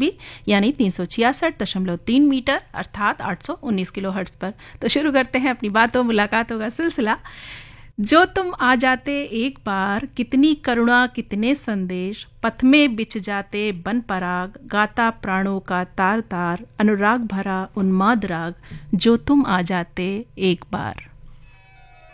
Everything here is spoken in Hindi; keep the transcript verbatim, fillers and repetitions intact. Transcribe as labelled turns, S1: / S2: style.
S1: बी यानी तीन सौ छियासठ दशमलव तीन मीटर अर्थात आठ सौ उन्नीस किलो हर्ट्ज पर। तो शुरू करते हैं अपनी बातों मुलाकातों का सिलसिला। जो तुम आ जाते एक बार, कितनी करुणा कितने संदेश, पथ में बिछ जाते बन पराग, गाता प्राणों का तार तार, अनुराग भरा उन्माद राग, जो तुम आ जाते एक बार।